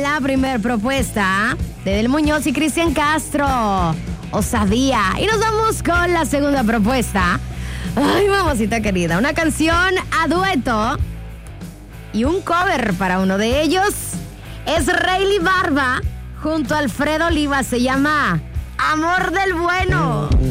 la primera propuesta de Del Muñoz y Cristian Castro, Osadía. Y nos vamos con la segunda propuesta. Ay, mamacita querida, una canción a dueto y un cover para uno de ellos. Es Rayleigh Barba junto a Alfredo Oliva. Se llama Amor del Bueno.